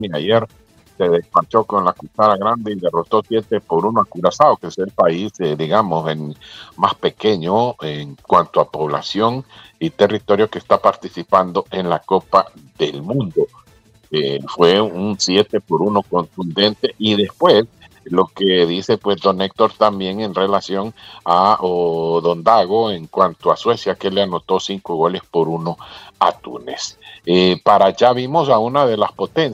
y ayer se despachó con la cuchara grande y derrotó 7-1 a Curazao, que es el país, más pequeño en cuanto a población y territorio que está participando en la Copa del Mundo. Fue un 7-1 contundente y después lo que dice pues don Héctor también en relación o don Dago en cuanto a Suecia, que le anotó 5-1 a Túnez. Para allá vimos a una de las potencias